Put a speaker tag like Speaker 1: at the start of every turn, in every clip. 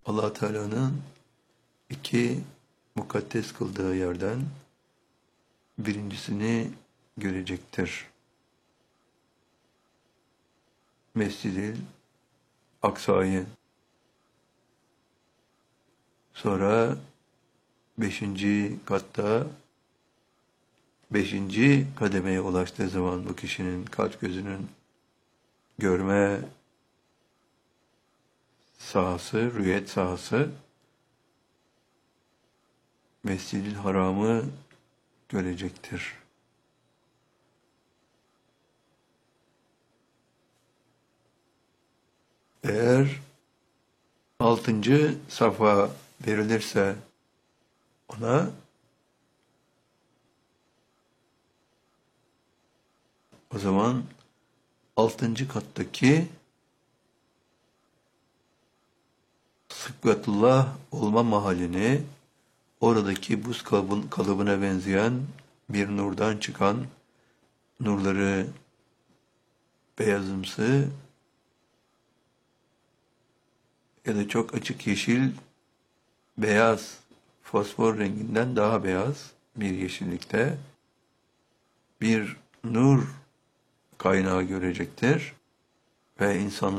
Speaker 1: Allah Teala'nın iki mukaddes kıldığı yerden birincisini görecektir. Mescid-i Aksa'yı. Sonra 5. katta 5. kademeye ulaştığı zaman bu kişinin kalp gözünün görme sahası, rüyet sahası Mescid-i Haram'ı görecektir. Eğer 6. safa verilirse ona o zaman 6. kattaki Sıkvatullah olma mahallini oradaki buz kalıbına benzeyen bir nurdan çıkan nurları beyazımsı ya da çok açık yeşil beyaz fosfor renginden daha beyaz bir yeşillikte bir nur kaynağı görecektir ve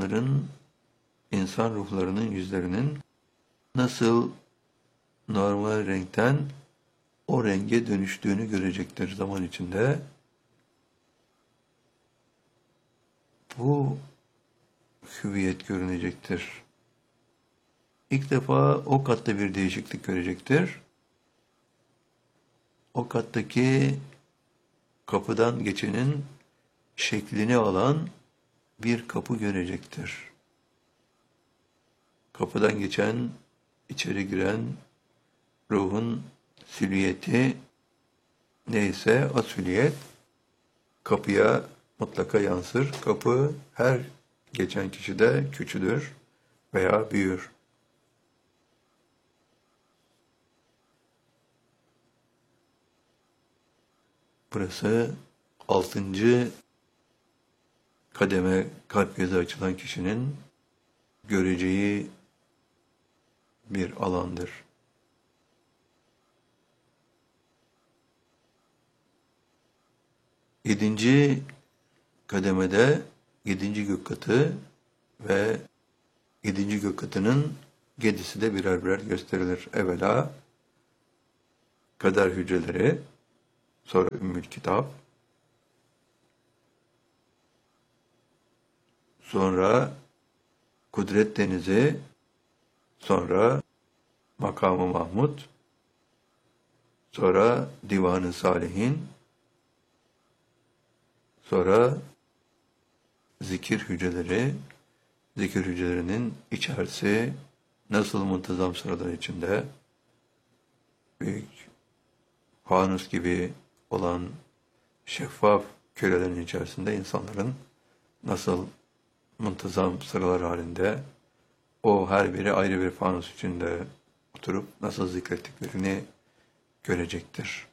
Speaker 1: insan ruhlarının yüzlerinin nasıl normal renkten o renge dönüştüğünü görecektir zaman içinde. Bu hüviyet görünecektir. İlk defa o katta bir değişiklik görecektir. O kattaki kapıdan geçenin şeklini alan bir kapı görecektir. Kapıdan geçen, içeri giren ruhun silüeti neyse o silüet kapıya mutlaka yansır. Kapı her geçen kişide küçülür veya büyür. Burası 6. kademe kalp gözü açılan kişinin göreceği bir alandır. 7. kademede 7. gök katı ve 7. gök katının 7'si de birer birer gösterilir. Evvela kader hücreleri, sonra Ümmül Kitap, sonra Kudret Denizi, sonra Makamı Mahmud, sonra Divan-ı Salihin, sonra zikir hücreleri, zikir hücrelerinin içerisi nasıl muntazam sıralar içinde büyük fanus gibi olan şeffaf kürelerin içerisinde insanların nasıl muntazam sıralar halinde o her biri ayrı bir fanus içinde oturup nasıl zikrettiklerini görecektir.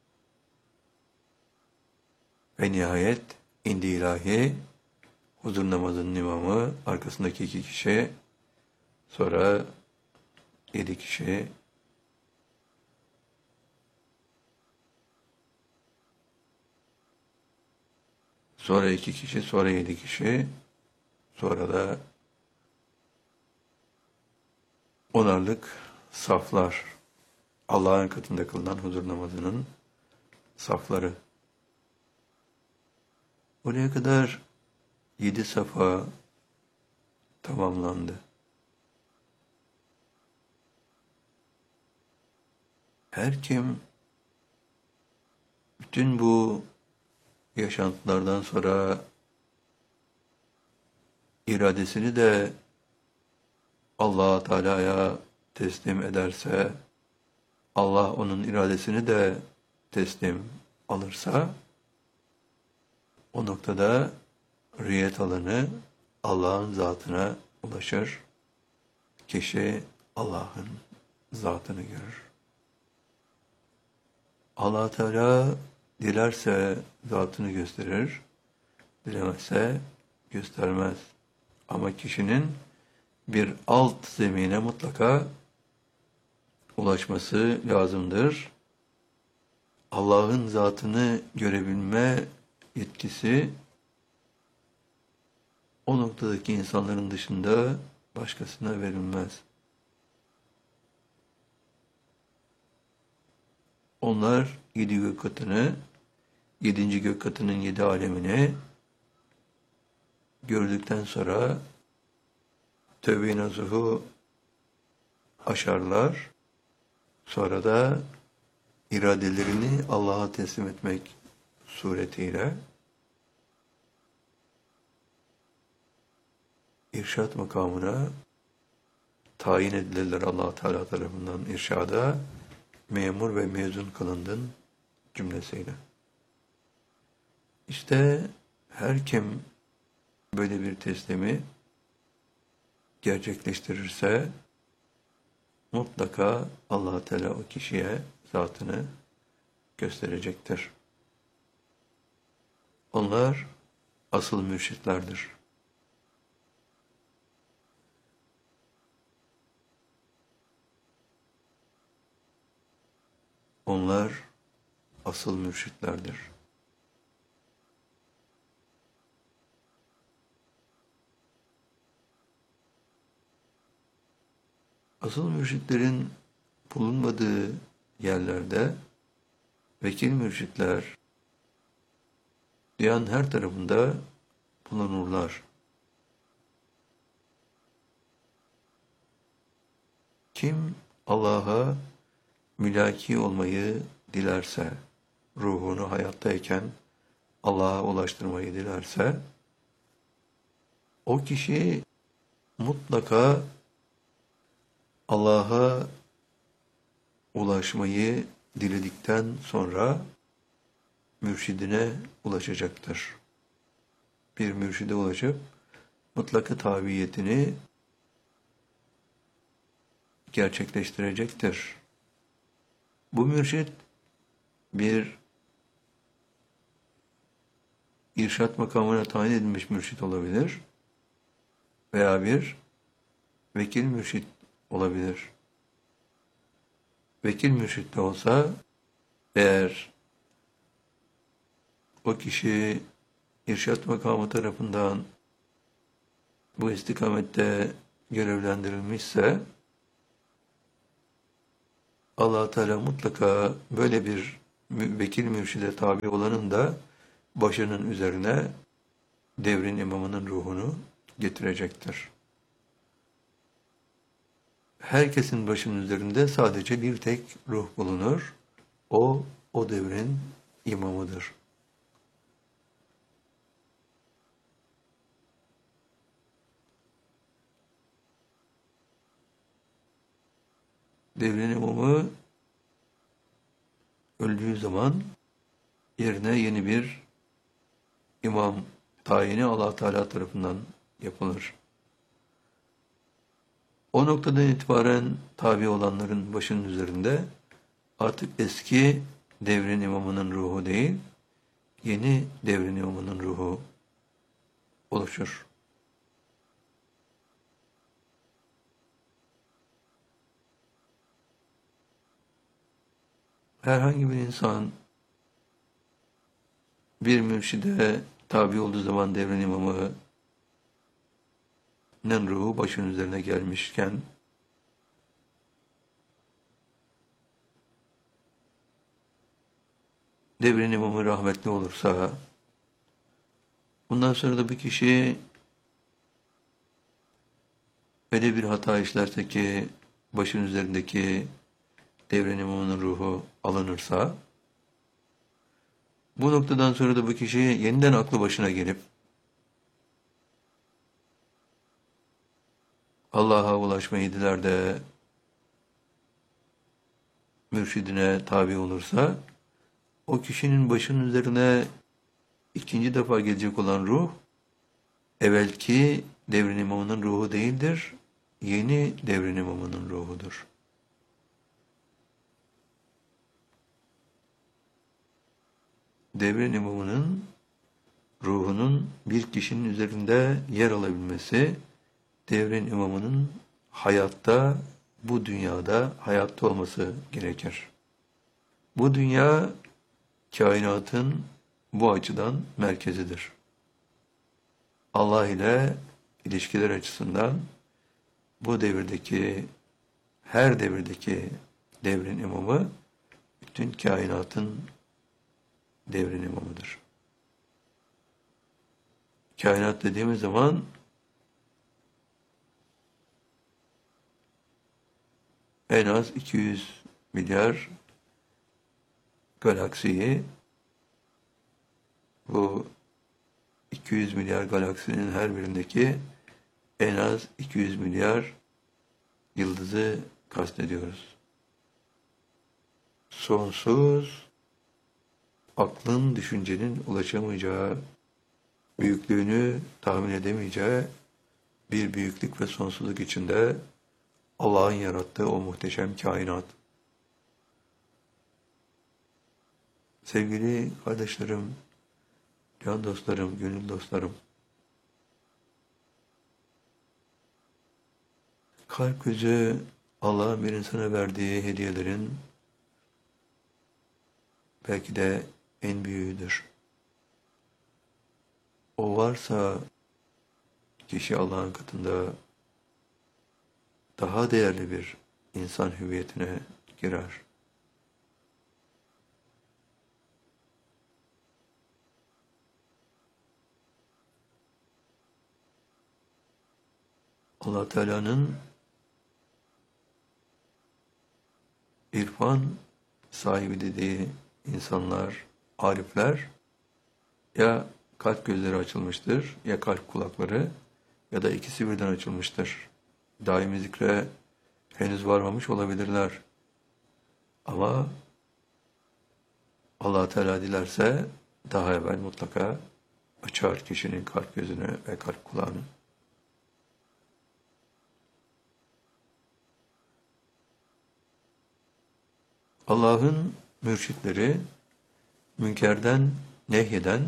Speaker 1: Ve nihayet indi ilahi huzur namazının imamı arkasındaki 2 kişi, sonra 7 kişi, sonra 2 kişi, sonra 7 kişi, sonra da 10'arlık saflar, Allah'ın katında kılınan huzur namazının safları. Oraya kadar 7 safa tamamlandı. Her kim bütün bu yaşantılardan sonra iradesini de Allah Teala'ya teslim ederse, Allah onun iradesini de teslim alırsa, o noktada rüyet alanı Allah'ın zatına ulaşır. Kişi Allah'ın zatını görür. Allah Teala dilerse zatını gösterir, dilemezse göstermez. Ama kişinin bir alt zemine mutlaka ulaşması lazımdır. Allah'ın zatını görebilme yetkisi o noktadaki insanların dışında başkasına verilmez. Onlar 7 gök katını, 7. gök katının 7 alemini gördükten sonra tövbe-i nasuhu aşarlar. Sonra da iradelerini Allah'a teslim etmek suretiyle irşad makamına tayin edilirler, Allah Teala tarafından irşada memur ve mezun kılındın cümlesiyle. İşte her kim böyle bir teslimi gerçekleştirirse mutlaka Allah Teala o kişiye zatını gösterecektir. Onlar asıl mürşitlerdir. Onlar asıl mürşitlerdir. Asıl mürşitlerin bulunmadığı yerlerde vekil mürşitler dünyanın her tarafında bulunurlar. Kim Allah'a mülaki olmayı dilerse, ruhunu hayattayken Allah'a ulaştırmayı dilerse, o kişi mutlaka Allah'a ulaşmayı diledikten sonra mürşidine ulaşacaktır. Bir mürşide ulaşıp mutlaka tabiyetini gerçekleştirecektir. Bu mürşid bir irşad makamına tayin edilmiş mürşid olabilir veya bir vekil mürşid olabilir. Vekil mürşid de olsa eğer o kişi irşad makamı tarafından bu istikamette görevlendirilmişse Allah Teala mutlaka böyle bir vekil mürşide tabi olanın da başının üzerine devrin imamının ruhunu getirecektir. Herkesin başının üzerinde sadece bir tek ruh bulunur. O devrin imamıdır. Devrin imamı öldüğü zaman yerine yeni bir imam tayini Allah Teala tarafından yapılır. O noktadan itibaren tabi olanların başının üzerinde artık eski devrin imamının ruhu değil, yeni devrin imamının ruhu oluşur. Herhangi bir insan bir mürşide tabi olduğu zaman devrin imamının ruhu başının üzerine gelmişken devrin imamı rahmetli olursa bundan sonra da bir kişi öyle bir hata işlerse ki başın üzerindeki devrin imamının ruhu alınırsa bu noktadan sonra da bu kişi yeniden aklı başına gelip Allah'a ulaşmayı diler de mürşidine tabi olursa o kişinin başının üzerine ikinci defa gelecek olan ruh evvelki devrin imamının ruhu değildir, yeni devrin imamının ruhudur. Devrin imamının ruhunun bir kişinin üzerinde yer alabilmesi devrin imamının hayatta, bu dünyada hayatta olması gerekir. Bu dünya kainatın bu açıdan merkezidir. Allah ile ilişkiler açısından bu devirdeki, her devirdeki devrin imamı, bütün kainatın devrin imamıdır. Kainat dediğimiz zaman en az 200 milyar galaksiyi, bu 200 milyar galaksinin her birindeki en az 200 milyar yıldızı kastediyoruz. Sonsuz, aklın, düşüncenin ulaşamayacağı, büyüklüğünü tahmin edemeyeceği bir büyüklük ve sonsuzluk içinde Allah'ın yarattığı o muhteşem kainat. Sevgili kardeşlerim, can dostlarım, gönül dostlarım, kalp gözü Allah'ın bir insana verdiği hediyelerin belki de en büyüğüdür. O varsa kişi Allah'ın katında daha değerli bir insan hüviyetine girer. Allah Teala'nın irfan sahibi dediği insanlar, arifler, ya kalp gözleri açılmıştır, ya kalp kulakları, ya da ikisi birden açılmıştır. Daimi zikre henüz varmamış olabilirler. Ama Allah Teala dilerse daha evvel mutlaka açar kişinin kalp gözünü ve kalp kulağını. Allah'ın mürşitleri münkerden nehyeden,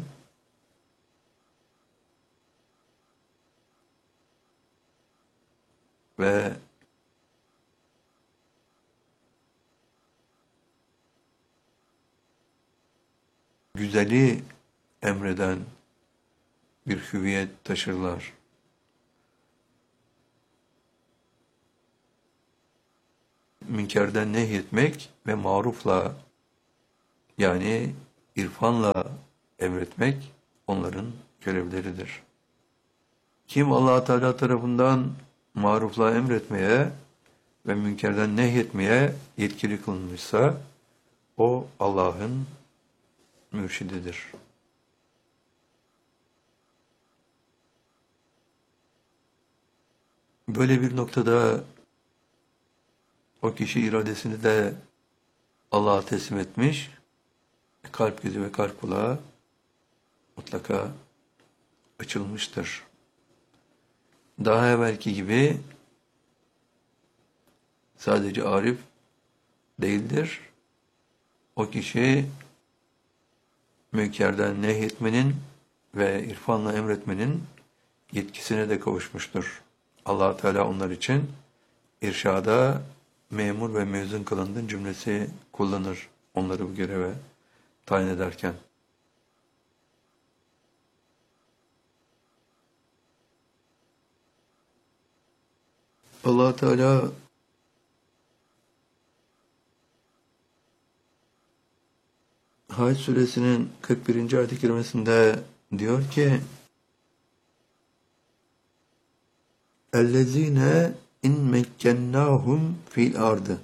Speaker 1: ve güzeli emreden bir hüviyet taşırlar. Münkerden nehyetmek ve marufla, yani irfanla emretmek onların görevleridir. Kim Allah Teala tarafından marufla emretmeye ve münkerden nehyetmeye yetkili kılınmışsa o Allah'ın mürşididir. Böyle bir noktada o kişi iradesini de Allah'a teslim etmiş, kalp gözü ve kalp kulağı mutlaka açılmıştır. Daha evvelki gibi sadece arif değildir. O kişi münkerden nehyetmenin ve irfanla emretmenin yetkisine de kavuşmuştur. Allah Teala onlar için irşada memur ve mezun kılındın cümlesi kullanır onları bu göreve tayin ederken. Allah Teala Hac suresinin 41. ayet-i kerimesinde diyor ki: "Ellezine in mekkennahum fil ardı."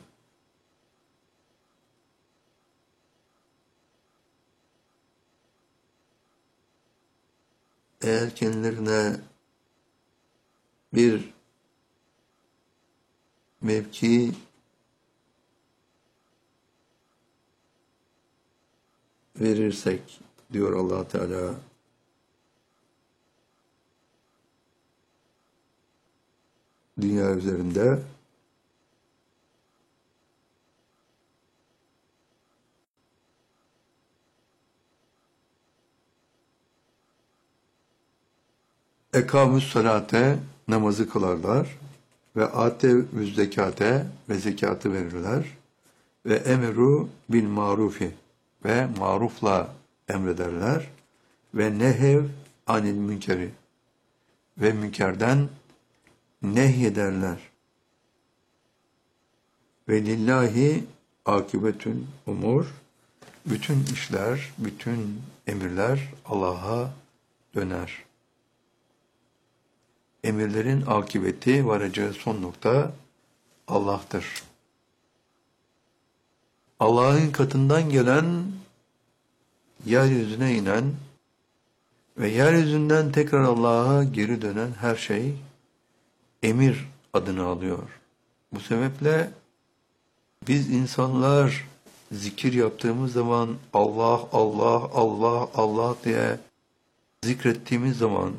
Speaker 1: Eğer kendilerine bir mevki verirsek diyor Allah Teala, dünya üzerinde ekamüs salate, namazı kılarlar ve ate zekate ve zekatı verirler ve emru bil marufi ve marufla emrederler ve nehev anil münkeri ve münkerden nehyederler. Ve lillahi akibetül umur, bütün işler, bütün emirler Allah'a döner. Emirlerin akıbeti, varacağı son nokta Allah'tır. Allah'ın katından gelen, yeryüzüne inen ve yeryüzünden tekrar Allah'a geri dönen her şey emir adını alıyor. Bu sebeple biz insanlar zikir yaptığımız zaman Allah, Allah, Allah, Allah diye zikrettiğimiz zaman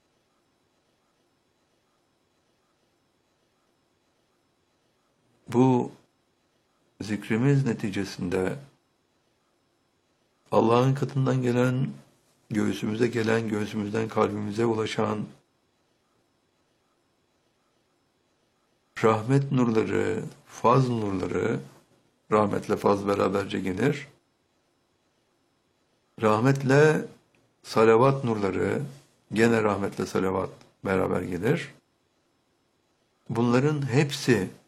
Speaker 1: bu zikrimiz neticesinde Allah'ın katından gelen, göğsümüze gelen, göğsümüzden kalbimize ulaşan rahmet nurları, faz nurları, rahmetle faz beraberce gelir. Rahmetle salavat nurları, gene rahmetle salavat beraber gelir. Bunların hepsi